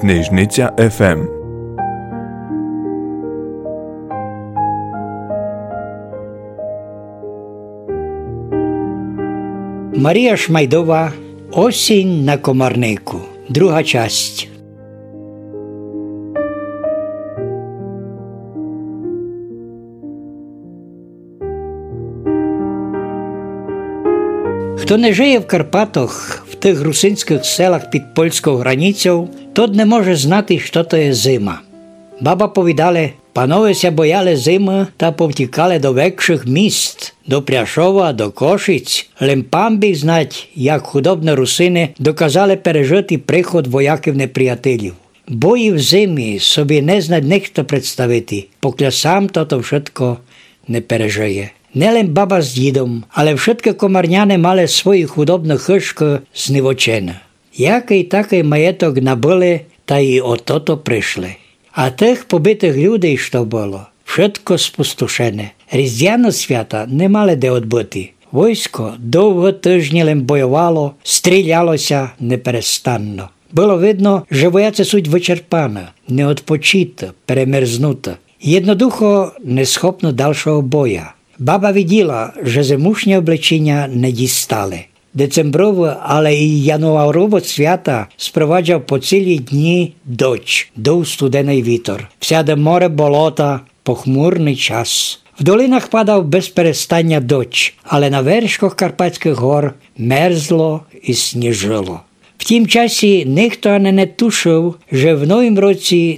Книжниця ФМ. Марія Шмайдова «Осінь на Комарнику». Друга часть. Хто не жиє в Карпатах, в тих русинських селах під польською границею, тот не може знати, що то є зима. Баба повідали, панове ся бояли зими та повтікали до векших міст, до Пряшова, до Кошиць. Лемпам біг знать, як худобні русини доказали пережити приход вояків-неприятелів. Бої в зимі собі не знать ніхто представити, поки сам то všetko не пережиє. Не лем баба з дідом, але všetky комарняни мали свої худобні хишки знівочені. Який такий маєток набили, та й ото-то прийшли. А тих побитих людей, що було, všetko спустошене. Різдвяне свята не мали де відбути. Військо довго тижнів боювало, стрілялося неперестанно. Було видно, що вояці суть вичерпані, неодпочита, перемерзнута. Єднодухо несхопно дальшого боя. Баба виділа, що зимушні обличення не дістали. Децемброве, але і януарове свята спроваджав по цілі дні дощ, дув студений вітер. Всяде море болота, похмурний час. В долинах падав без перестання дощ, але на вершках Карпатських гор мерзло і сніжило. В тім часі ніхто не тушив, що в новім році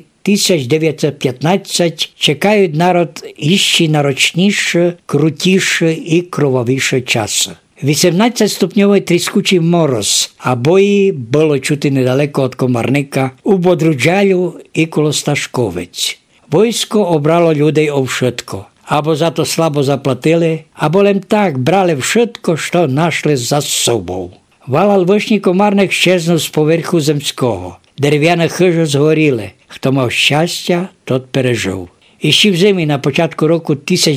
1915 чекають народ іще нарочніше, крутіше і кровавіше часи. 18-ступньовий тріскучий мороз, а бої було чути недалеко від Комарника, у Бодруджалю і коло Сташковець. Військо обрало людей овшитко. Або за то слабо заплатили, або лем так брали вшитко, що нашли за собою. Валал вишній Комарник щезнув з поверху земського. Дерев'яні хижі згоріли. Хто мав щастя, тот пережив. І ще в зимі на початку року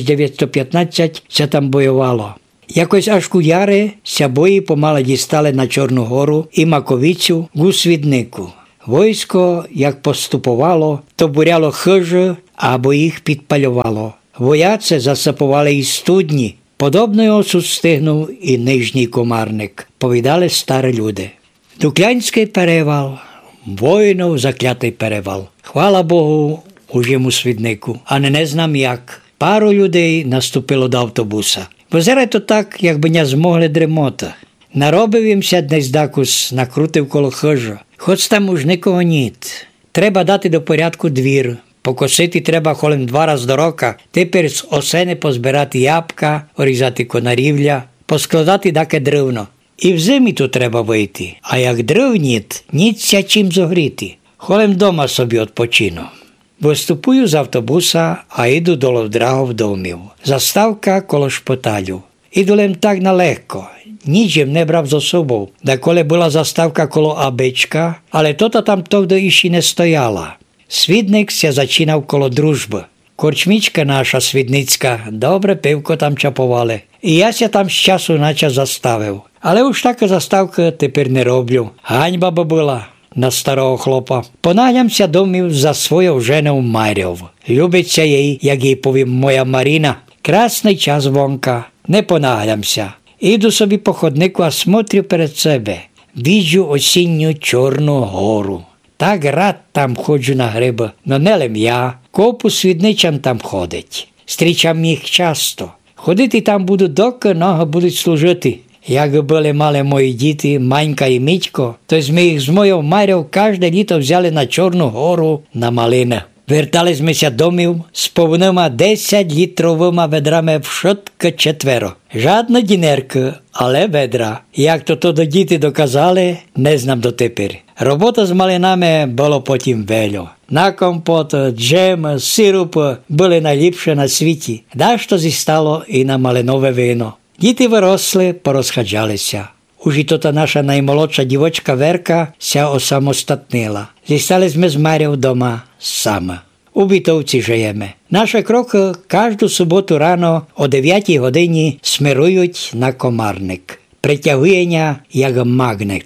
1915 ся там боювало. Якось аж куяри ся бої помало дістали на Чорну гору і Маковицю в Свіднику. Військо, як поступувало, то буряло хижі, або їх підпалювало. Вояці засипували і студні. Подобний осуд стигнув і Нижній Комарник, повідали старі люди. Дуклянський перевал, воїнов заклятий перевал. Хвала Богу, уже у Свіднику, а не знам як. Пару людей наступило до автобуса. Возирай то так, якби не змогли дремота. Наробив їмся десь дакус, накрутив коло хижа. Хоч там уж нікого ніт. Треба дати до порядку двір. Покосити треба холем 2 рази до рока. Тепер з осени позбирати ябка, орізати конарівля, поскладати даке древно. І в зимі тут треба вийти. А як дров ніт, ніться чим зогріти. Холем дома собі відпочину. Виступую з автобуса, а йду до Ловдрагов домів. Заставка коло шпиталю. Іду лем так налегко. Нічим не брав за собою. Деколи була заставка коло Абичка, але то там тогда іще не стояла. Свідник ся зачинав коло Дружби. Корчмічка наша свідницька, добре пивко там чапували. І я ся там з часу на час заставив. Але уж така заставка тепер не роблю. Ганьба би була на старого хлопа. Понаглямся домів за свою жену Марьов. Любиться їй, як їй повім моя Маріна. Красний час вонка, не понаглямся. Іду собі по ходнику, а смотрю перед себе. Віджу осінню Чорну гору. Так рад там ходжу на гриби, но не лем я. Копу свідничам там ходить. Стрічам їх часто. Ходити там буду, доки ноги будуть служити. Як були мали мої діти, Манька і Мітько, то ми їх з моєю Мар'єю кожне літо взяли на Чорну гору на малини. Вертались ми домів з повними 10-літровими ведрами všetko 4. Жадна дінерка, але ведра. Як то до діти доказали, не знам дотепер. Робота з малинами було потім велю. На компот, джем, сироп були найліпші на світі. Дещо зістало і на малинове вино. Діти виросли, порозхаджалися. Уже то наша наймолодша дівочка Верка ся осамостатнила. Зістались ми з Мар'єю вдома саме. У Бітовці живемо. Наші кроки кожну суботу рано о 9 годині смирують на Комарник. Притягуєння як магнет.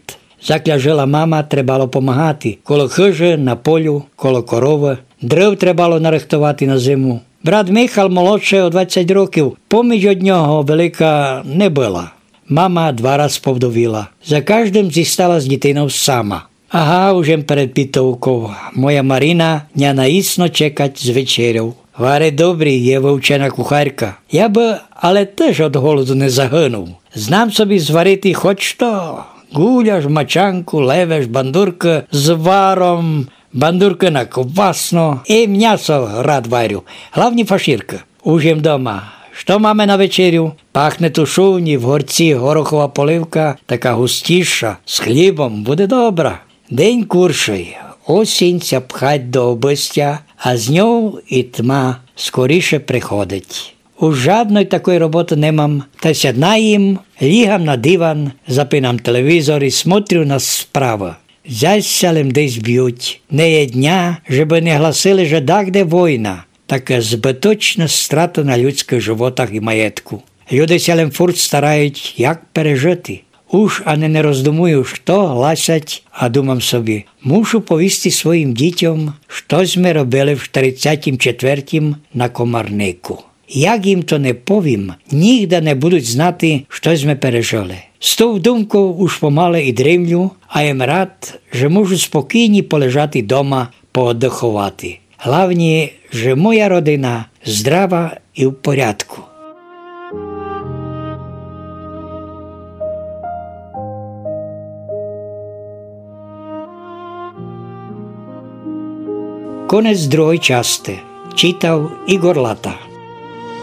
Закля жила мама, требало помагати. Коло хижі, на полю, коло корови. Дров требало нарихтувати на зиму. Брат Михал молодший о 20 років. Поміч од нього велика не була. Мама 2 рази повдовіла. За кожним зісталась дитиною сама. Ага, уже перед підтовком. Моя Марина не наїсно чекать з вечерю. Варе добрі, є вивчена кухарка. Я би, але теж від голоду не загинув. Знам собі зварити хоч що. Гуляш, мачанку, левеш, бандурки з варом, бандурки на ковбасно і м'ясо рад варю. Главні фашірки. Уже вдома. Що máme на вечерю? Пахне тушовні, в горці горохова поливка, така густіша, з хлібом, буде добра. День курший, осінь ся пхать до обистя, а з нього і тьма скоріше приходить. У жадної такої роботи не мам, та сяднаєм, лігам на диван, запинам телевізор і смотрю на справи. Зясялем десь б'ють. Не є дня, żeby не гласили, що де війна. Така збиточна страта на людських животах і маєтку. Люди сялем фурт старають, як пережити. Уж ани не роздумую, що гласять, а думам собі, мушу повісти своїм дітям, що ми робили в 44-м на Комарнику. Як їм то не повім, нігде не будуть знати, що ми пережили. З тою думкою уж помале і дрімлю, а їм рад, що можу спокійні полежати дома, пооддихувати. Главні, що моя родина здрава і в порядку. Конець другої частини. Читав Ігор Лата.